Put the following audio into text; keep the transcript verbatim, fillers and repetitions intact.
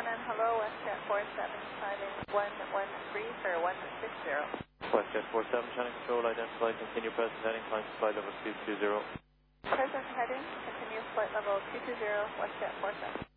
Shannon, hello, WestJet four seven, climbing one one three for one six zero. WestJet four seven, Shannon Control, identified, continue present heading, climb to flight level two two zero. Present heading, continue flight level two two zero, WestJet four seven.